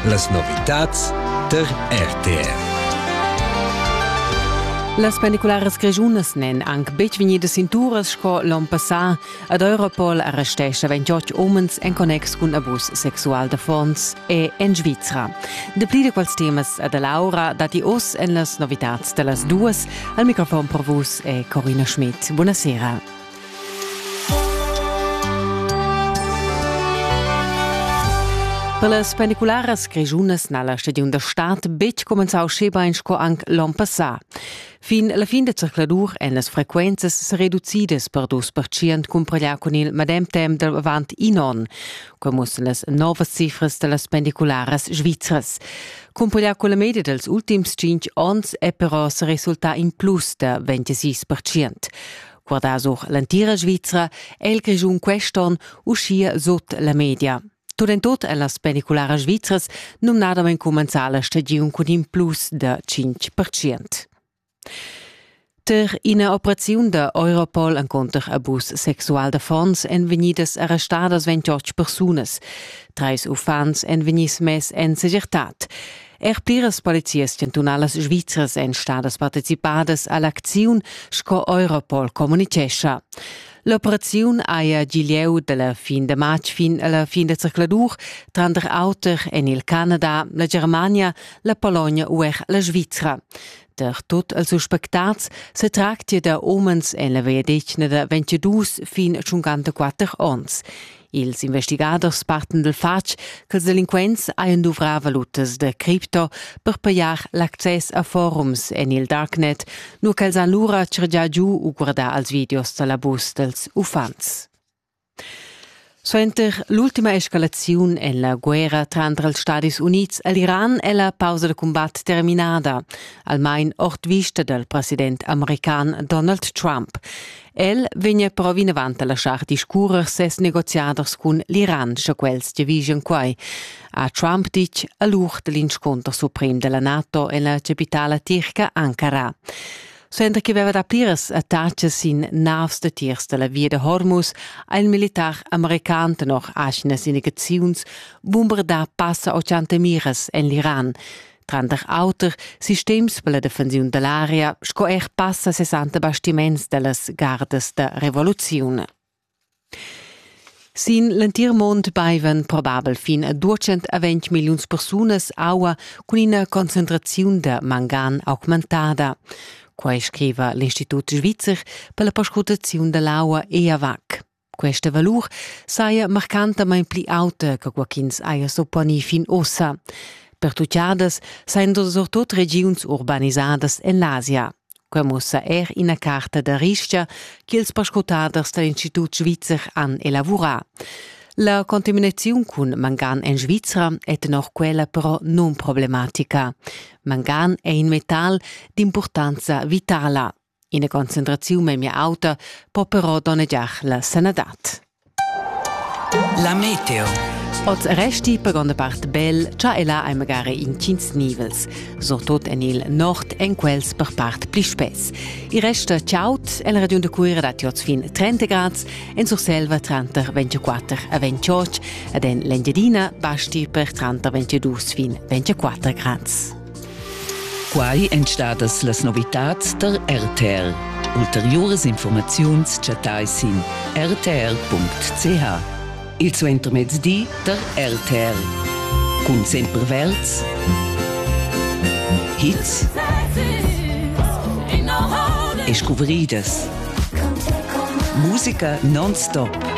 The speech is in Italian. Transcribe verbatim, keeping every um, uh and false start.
Las novitats der R T R. Las pendicularas grigiunas nen anc bec vegnidas cinturas sco l'on passà ad Europol arrestescha ventotg omens en connex cun abus sexual da fons e en Svizra. De pli de quals temas ad Laura dati os en las novitats de las duas. Al microfon per vos è Corinna Schmidt. Buonasera. Per las pendicularas grigiunas nella stadiun da stat bec comenzau schebain sco anc l'on passà. Fin la fin de circladur en las frequenzas se reducidas per dus per cent comparellar con il medem tem del avant inon, qua mussen las novas cifras de las pendicularas svizras. Comparellar con la media dels ultims cinc ons è però se resulta in plus de ventisei per cent. Guarda such l'antira svizra, el grigiun queston uscia sot la media. Tot en tot en las pendicularas svizras non nadamen començar la stagiun con in plus de cinc per cent. Der ina operaziun de Europol enconter abus sexual de fons en venidas arrestadas ventotg persunas. Trais ufans en venis mes en segirtat. Er pliras polizias cantunalas svizras en stadas participadas all'acziun sco Europol comunicescha. L'operaziun aia gilieu de la fin de maig fin alla fin de circladur tra der Auter en il Canada, la Germania, la Polonia uer la Svizra. Der tot els suspectats se tractia de omens en la veadecna de ventidus fin cinquantaquattro ons. Ils investigadors parten del fatg che els delinquents haien duvrar valutas de cripto per pagar l'access a forums en il darknet, nu che els han lura cergià giù u guardar als videos de l'abus dels ufans. Suenter l'ultima escalaziun en la guerra tra els Stadis Units e l'Iran e la pausa de combat terminada, almain ort vista del president american Donald Trump. El vegna però vinavant a lasciar discurer ses negoziaders cun l'Iran, scha quels division quai. A Trump dic a l'ur de l'inscontro suprem de la NATO en la capitala turca Ankara. Suenter che aveva da pliras attacches in navs de tiers de la via de Hormuz, ein militar american noch aschnes indicaziuns bombarda passa ottanta miras en l'Iran. Trander auter systems per la defensiun de l'area, sco er passa sessanta bastiments de las gardes de revoluzione. Sin l'entir mond baivan probabel fin a duecentoventi milions persunas aua con una concentraziun de mangan augmentada. Quai scriva l'Institut Svizzer per la perscrutaziun de l'aua E A V A C. Questa valur saia marcantamein pli auta che quaquins aia sopponi fin ossa. Per tucciadas sain sortot regiuns urbanisadas en l'Asia. Qua mussa er ina carta de riscia che ils perscrutaders dell'Institut Svizzer han elavurar. La contaminazione con mangan en Svizra è noch quella però non problematica. Mangan è un metal d'importanza vitala. In concentrazione mia alta può però doneggiar la sanadat. La meteo. Oz resti per una parte bel, già è là ai magari in cinque nivels, sortot en il nord en quels per part pli spes. Il resta ciaut e la regione de Cuira dat jots fin trenta grads, en sur selva trenta ventiquattro a ventotto, ed en l'Engiadina basti per trenta ventidue fin ventiquattro grads. Quai entstadas las novitats der R T R. Ulteriores informaziuns chatais in r t r punct c h. Il suo intermezzi der R T R. Con sempre verts, hits e scouvridas. Musica non-stop.